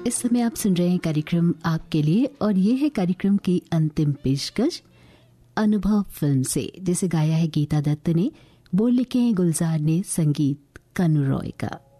इस समय आप सुन रहे हैं कार्यक्रम आपके लिए और ये है कार्यक्रम की अंतिम पेशकश अनुभव फिल्म से, जिसे गाया है गीता दत्त ने, बोल लिखे हैं गुलजार ने, संगीत कानू रॉय का।